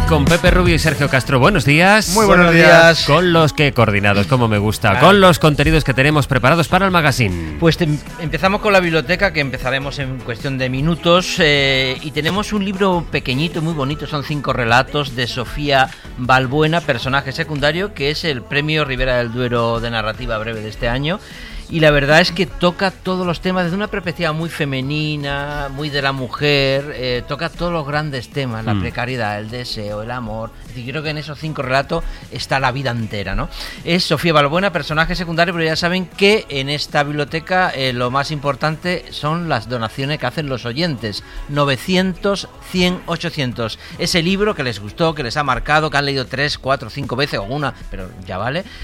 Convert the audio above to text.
Con Pepe Rubio y Sergio Castro. Buenos días. Muy buenos días. Con los que coordinados, como me gusta. Con los contenidos que tenemos preparados para el magazine. Pues empezamos con la biblioteca, que empezaremos en cuestión de minutos. Y tenemos un libro pequeñito, muy bonito. Son 5 relatos de Sofía Balbuena, personaje secundario, que es el Premio Ribera del Duero de narrativa breve de este año. Y la verdad es que toca todos los temas desde una perspectiva muy femenina, muy de la mujer, toca todos los grandes temas, la precariedad, el deseo, el amor. Es decir, yo creo que en esos 5 relatos está la vida entera, ¿no? Es Sofía Balbuena, personaje secundario, pero ya saben que en esta biblioteca lo más importante son las donaciones que hacen los oyentes. 900, 100, 800. Ese libro que les gustó, que les ha marcado, que han leído 3, 4, 5 veces o una, pero ya vale.